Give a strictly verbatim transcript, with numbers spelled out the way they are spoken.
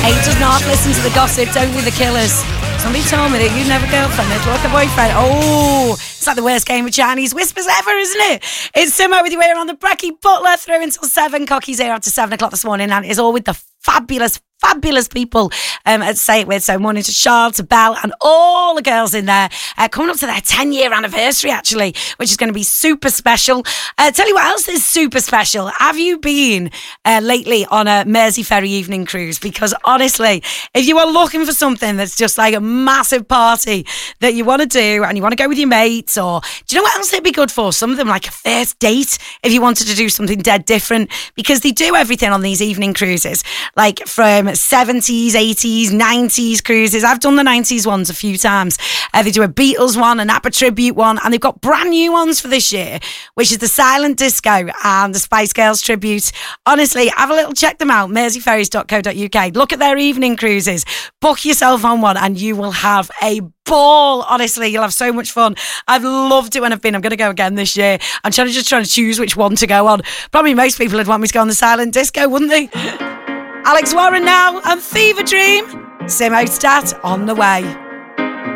He does not listen to the gossip, only the killers. Somebody told me that you'd never girlfriend, it's like a boyfriend. Oh, it's like the worst game of Chinese whispers ever, isn't it? It's Simo with you here on the Brecky Butler through until seven. Cocky's here after seven o'clock this morning, and it's all with the fabulous, fabulous people um, at Say It With. So morning to Charles, to Belle, and all the girls in there. Uh, coming up to their ten-year anniversary, actually, which is going to be super special. Uh, tell you what else is super special. Have you been uh, lately on a Mersey Ferry evening cruise? Because honestly, if you are looking for something that's just like a massive party that you want to do and you want to go with your mates, or do you know what else it'd be good for? Some of them like a first date if you wanted to do something dead different, because they do everything on these evening cruises. Like from seventies, eighties, nineties cruises. I've done the nineties ones a few times. Uh, they do a Beatles one, an ABBA tribute one, and they've got brand new ones for this year, which is the Silent Disco and the Spice Girls tribute. Honestly, have a little check them out, mersey ferries dot co dot uk. Look at their evening cruises. Book yourself on one and you will have a ball. Honestly, you'll have so much fun. I've loved it when I've been. I'm going to go again this year. I'm trying to just trying to choose which one to go on. Probably most people would want me to go on the Silent Disco, wouldn't they? Alex Warren now and Fever Dream. Simo Stat on the way.